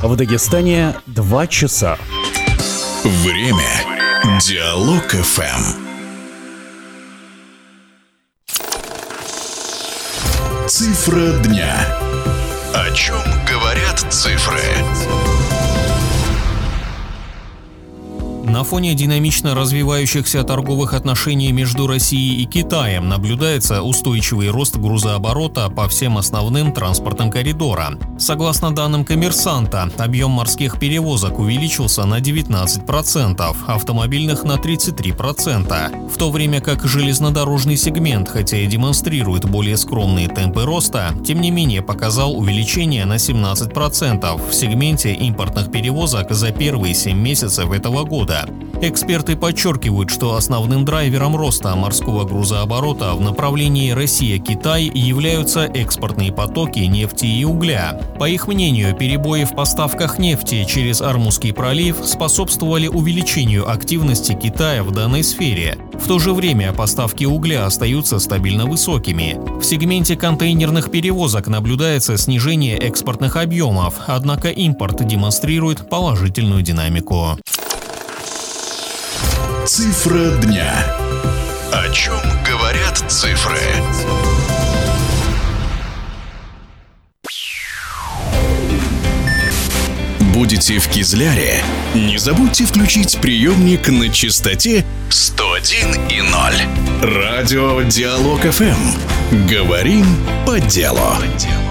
В Дагестане 2 часа. Время. Диалог ФМ. Цифра дня. О чем говорят цифры? На фоне динамично развивающихся торговых отношений между Россией и Китаем наблюдается устойчивый рост грузооборота по всем основным транспортным коридорам. Согласно данным «Коммерсанта», объем морских перевозок увеличился на 19%, автомобильных на 33%, в то время как железнодорожный сегмент, хотя и демонстрирует более скромные темпы роста, тем не менее показал увеличение на 17% в сегменте импортных перевозок за первые 7 месяцев этого года. Эксперты подчеркивают, что основным драйвером роста морского грузооборота в направлении Россия-Китай являются экспортные потоки нефти и угля. По их мнению, перебои в поставках нефти через Ормузский пролив способствовали увеличению активности Китая в данной сфере. В то же время поставки угля остаются стабильно высокими. В сегменте контейнерных перевозок наблюдается снижение экспортных объемов, однако импорт демонстрирует положительную динамику. Цифра дня. О чем говорят цифры? Будете в Кизляре? Не забудьте включить приемник на частоте 101,0. Радио Диалог ФМ. Говорим по делу.